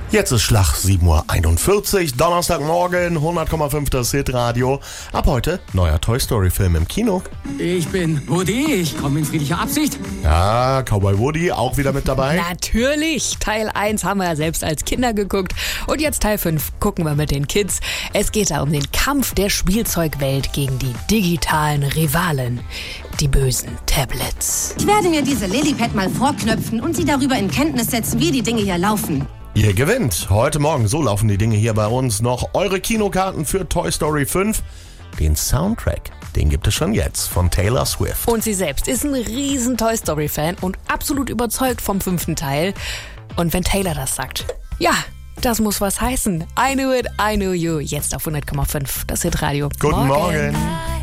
Jetzt ist Schlag 7:41 Uhr, Donnerstagmorgen, 100,5 das Hitradio. Ab heute neuer Toy Story Film im Kino. Ich bin Woody, ich komme in friedlicher Absicht. Ja, Cowboy Woody auch wieder mit dabei. Natürlich, Teil 1 haben wir ja selbst als Kinder geguckt und jetzt Teil 5 gucken wir mit den Kids. Es geht da um den Kampf der Spielzeugwelt gegen die digitalen Rivalen, die bösen Tablets. Ich werde mir diese Lillipad mal vorknöpfen und Sie darüber in Kenntnis setzen, wie die Dinge hier laufen. Ihr gewinnt heute Morgen, so laufen die Dinge hier bei uns, noch eure Kinokarten für Toy Story 5. Den Soundtrack, den gibt es schon jetzt von Taylor Swift. Und sie selbst ist ein riesen Toy Story Fan und absolut überzeugt vom 5. Teil. Und wenn Taylor das sagt, ja, das muss was heißen. I knew it, I knew you. Jetzt auf 100,5, das Hitradio. Guten Morgen.